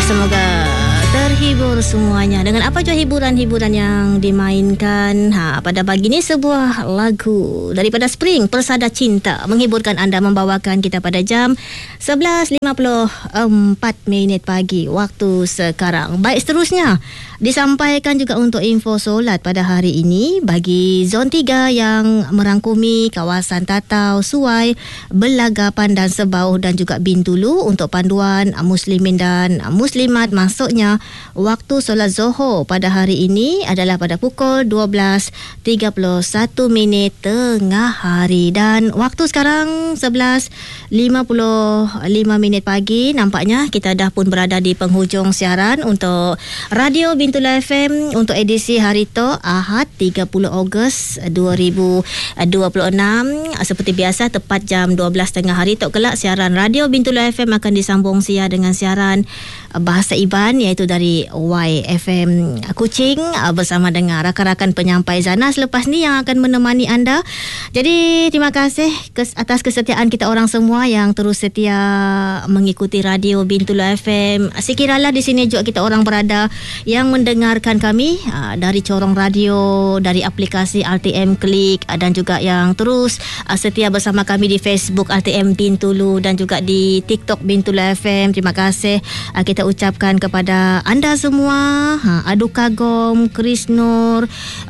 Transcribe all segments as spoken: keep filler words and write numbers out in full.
Semoga terhibur semuanya. Dengan apa jua hiburan-hiburan yang dimainkan ha, pada pagi ini, sebuah lagu daripada Spring, Persada Cinta, menghiburkan anda, membawakan kita pada jam sebelas lima puluh empat minit pagi waktu sekarang. Baik, seterusnya disampaikan juga untuk info solat pada hari ini bagi zon tiga yang merangkumi kawasan Tatau, Suai, Belagapan dan Sebauh dan juga Bintulu. Untuk panduan muslimin dan muslimat, masuknya waktu solat Zohor pada hari ini adalah pada pukul dua belas tiga puluh satu minit tengah hari, dan waktu sekarang sebelas lima puluh lima minit pagi. Nampaknya kita dah pun berada di penghujung siaran untuk Radio Bintulu F M untuk edisi hari tu, Ahad tiga puluh Ogos dua ribu dua puluh enam. Seperti biasa, tepat jam dua belas tengah hari tu kelak siaran Radio Bintulu F M akan disambung sia dengan siaran Bahasa Iban, iaitu dari Y F M Kuching bersama dengan rakan-rakan penyampai Zana selepas ni yang akan menemani anda. Jadi terima kasih atas kesetiaan kita orang semua yang terus setia mengikuti Radio Bintulu F M. Sekiralah di sini juga kita orang berada yang mendengarkan kami dari corong radio, dari aplikasi R T M Klik, dan juga yang terus setia bersama kami di Facebook R T M Bintulu dan juga di TikTok Bintulu F M. Terima kasih kita ucapkan kepada anda semua. Ha, Adu Kagom, Chris Nur,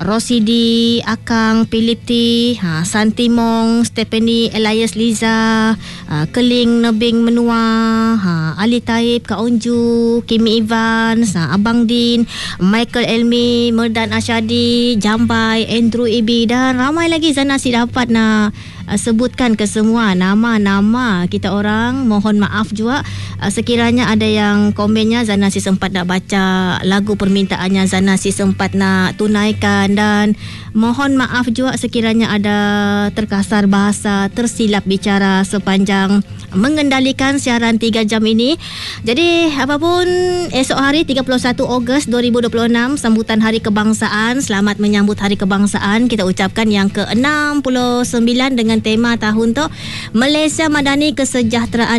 Rosidi, Akang, Philip T, ha, Santimong, Stephanie, Elias Liza, ha, Keling, Nebing Menua, ha, Ali Taib, Kak Onju, Kimi Evans, ha, Abang Din, Michael Elmi, Merdan Asyadi, Jambai, Andrew Ibi, dan ramai lagi. Zana si dapat nak uh, sebutkan ke semua nama-nama kita orang. Mohon maaf juga uh, sekiranya ada yang komennya Zana si sempat nak baca lagu permintaannya, Zana si sempat nak tunaikan, dan mohon maaf juga sekiranya ada terkasar bahasa, tersilap bicara sepanjang mengendalikan siaran tiga jam ini. Jadi apapun, esok hari tiga puluh satu Ogos dua ribu dua puluh enam, sambutan Hari Kebangsaan. Selamat menyambut Hari Kebangsaan. Kita ucapkan yang ke enam puluh sembilan dengan tema tahun tu, Malaysia Madani, kesejahteraan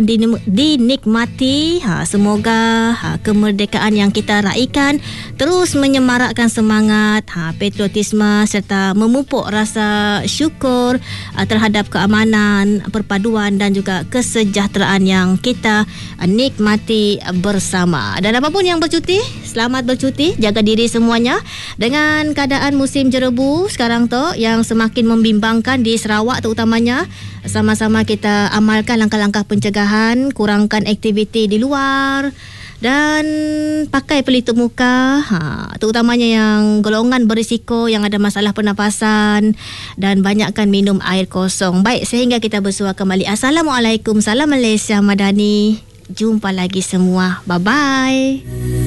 dinikmati. Ha, semoga ha, kemerdekaan yang kita raikan terus menyemarakkan semangat, ha, patriotisme serta memupuk rasa syukur ha, terhadap keamanan, perpaduan dan juga kesejahteraan yang kita nikmati bersama. Dan apapun yang bercuti, selamat bercuti, jaga diri semuanya. Dengan keadaan musim jerebu sekarang tu yang semakin membimbangkan di Sarawak terutamanya, sama-sama kita amalkan langkah-langkah pencegahan, kurangkan aktiviti di luar dan pakai pelitup muka, ha, terutamanya yang golongan berisiko, yang ada masalah pernafasan, dan banyakkan minum air kosong. Baik, sehingga kita bersua kembali. Assalamualaikum, salam Malaysia Madani. Jumpa lagi semua. Bye-bye.